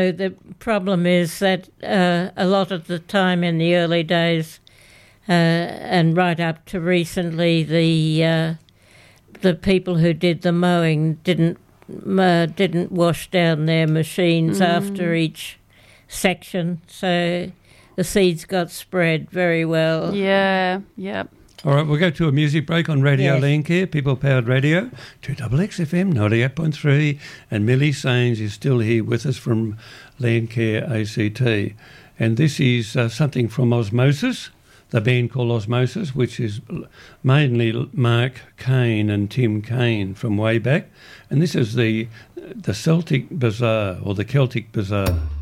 The problem is that a lot of the time in the early days and right up to recently, the people who did the mowing didn't wash down their machines after each section, so the seeds got spread very well. Yeah. All right, we'll go to a music break on Radio Yes. Landcare, People Powered Radio, 2XXFM 98.3, and Millie Sains is still here with us from Landcare ACT. And this is something from Osmosis, the band called Osmosis, which is mainly Mark Kane and Tim Kane from way back. And this is the Celtic Bazaar, or the Celtic Bazaar.